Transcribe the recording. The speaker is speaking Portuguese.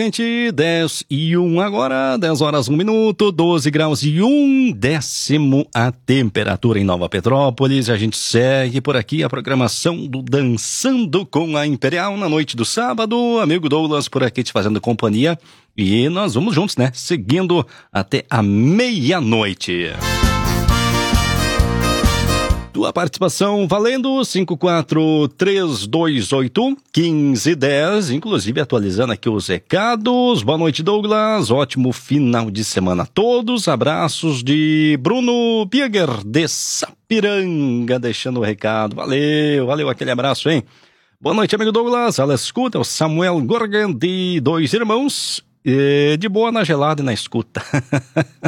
Gente, 10:01 agora, 10 horas 1 minuto, 12 graus e 1 décimo a temperatura em Nova Petrópolis. A gente segue por aqui a programação do Dançando com a Imperial na noite do sábado. Amigo Douglas por aqui te fazendo companhia e nós vamos juntos, né? Seguindo até a meia-noite. Tua participação valendo 54-3281-1510, inclusive atualizando aqui os recados. Boa noite, Douglas, ótimo final de semana a todos. Abraços de Bruno Bieger de Sapiranga, deixando o recado. Valeu aquele abraço, hein? Boa noite, amigo Douglas, ela escuta o Samuel Gorgan de Dois Irmãos, de boa na gelada e na escuta.